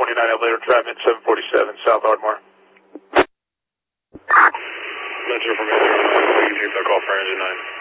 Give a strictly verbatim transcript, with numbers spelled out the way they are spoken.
twenty-nine, elevator traffic, seven forty-seven, South Ardmore. Metro from Metro nine, you can take that call for engine nine.